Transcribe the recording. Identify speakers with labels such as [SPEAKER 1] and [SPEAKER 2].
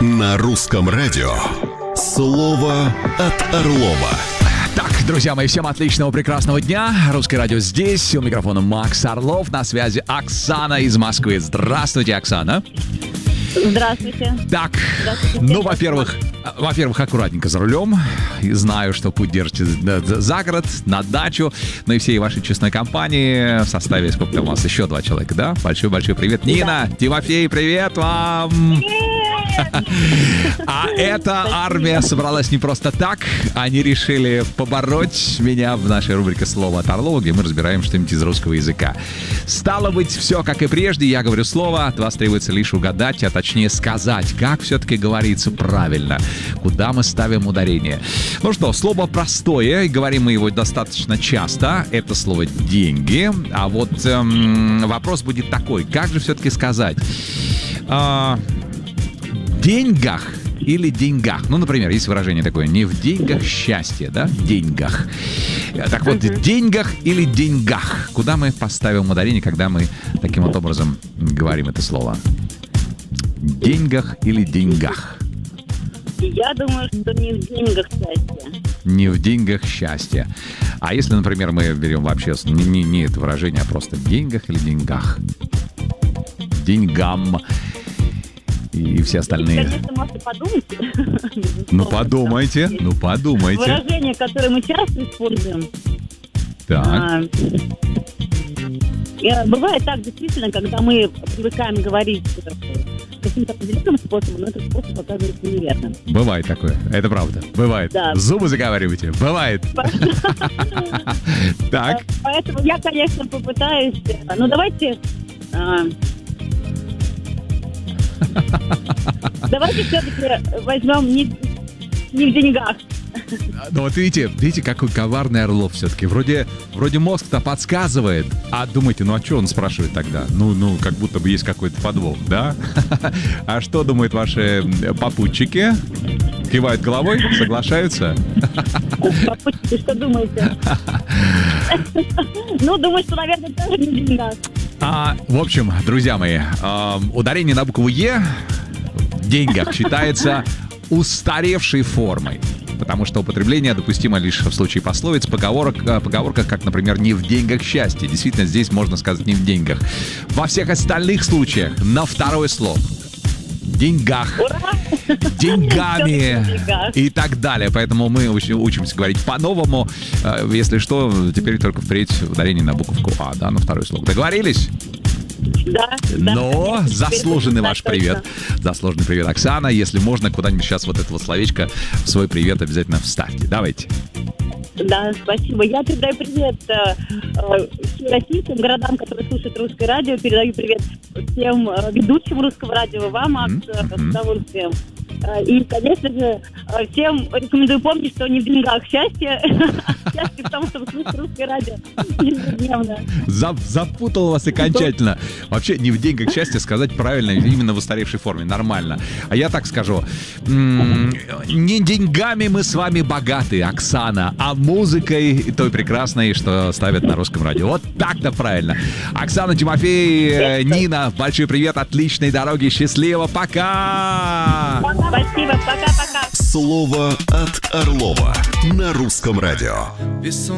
[SPEAKER 1] На русском радио. Слово от Орлова.
[SPEAKER 2] Так, друзья мои, всем отличного, прекрасного дня. Русское радио здесь. У микрофона Макс Орлов. На связи Оксана из Москвы. Здравствуйте, Оксана.
[SPEAKER 3] Здравствуйте.
[SPEAKER 2] Так,
[SPEAKER 3] Здравствуйте.
[SPEAKER 2] во-первых, аккуратненько за рулем. И знаю, что путь держите за город, на дачу. Ну и всей вашей честной компании в составе, сколько там у вас, еще 2 человека, да? Большой-большой привет. Нина, Тимофей, привет вам! А эта армия собралась не просто так. Они решили побороть меня в нашей рубрике «Слово от Орлова», где мы разбираем что-нибудь из русского языка. Стало быть, все как и прежде. Я говорю слово, от вас требуется лишь угадать, а точнее сказать, как все-таки говорится правильно, куда мы ставим ударение. Ну что, слово простое, и говорим мы его достаточно часто. Это слово «деньги». А вот вопрос будет такой, как же все-таки сказать? Деньгах или деньгах. Ну, например, есть выражение такое: не в деньгах счастье, да? Деньгах. Так вот, деньгах или деньгах. Куда мы поставим ударение, когда мы таким вот образом говорим это слово? Деньгах или деньгах?
[SPEAKER 3] Я думаю, что не в деньгах счастье.
[SPEAKER 2] Не в деньгах счастье. А если, например, мы берем вообще не это выражение, а просто в деньгах или деньгах? Деньгам. И все остальные.
[SPEAKER 3] Конечно, можете подумать.
[SPEAKER 2] Ну, подумайте.
[SPEAKER 3] Выражение, которое мы часто используем.
[SPEAKER 2] Так.
[SPEAKER 3] Бывает так, действительно, когда мы привыкаем говорить каким-то определенным способом, но этот способ оказывается неверным.
[SPEAKER 2] Бывает такое. Это правда. Бывает.
[SPEAKER 3] Да.
[SPEAKER 2] Зубы заговариваете. Бывает. Так.
[SPEAKER 3] Поэтому я, конечно, попытаюсь... Ну, давайте... Давайте все-таки возьмем не в деньгах.
[SPEAKER 2] Ну вот видите, какой коварный Орлов все-таки. Вроде мозг-то подсказывает. А думаете, ну а что он спрашивает тогда? Ну, как будто бы есть какой-то подвох, да? А что думают ваши попутчики? Кивают головой? Соглашаются?
[SPEAKER 3] Попутчики, что думаете? Ну, думаю, что, наверное, тоже не в деньгах.
[SPEAKER 2] В общем, друзья мои, ударение на букву «Е» в деньгах считается устаревшей формой, потому что употребление допустимо лишь в случае пословиц, поговорках, как, например, «не в деньгах счастье». Действительно, здесь можно сказать «не в деньгах». Во всех остальных случаях на второе слово. Деньгах, деньгами и так далее. Поэтому мы учимся говорить по-новому. Если что, теперь только впредь ударение на буковку «А», да, на второе слово. Договорились?
[SPEAKER 3] Да.
[SPEAKER 2] Но заслуженный ваш привет. Заслуженный привет, Оксана. Если можно, куда-нибудь сейчас вот это вот словечко в свой привет обязательно вставьте. Давайте.
[SPEAKER 3] Да, спасибо. Я передаю привет всем российским городам, которые слушают русское радио. Передаю привет всем ведущим русского радио, вам, Макс, с удовольствием. И, конечно же, всем рекомендую помнить, что не в деньгах счастье. Счастье в том, чтобы слушать русское радио ежедневно.
[SPEAKER 2] Запутал вас окончательно. Вообще, не в деньгах счастье сказать правильно, именно в устаревшей форме. Нормально. А я так скажу. Не деньгами мы с вами богаты, Оксана, а музыкой той прекрасной, что ставят на русском радио. Вот так-то правильно. Оксана, Тимофей, Нина, большой привет, отличной дороги, счастливо, пока!
[SPEAKER 3] Спасибо, пока-пока.
[SPEAKER 1] Слово от Орлова на русском радио.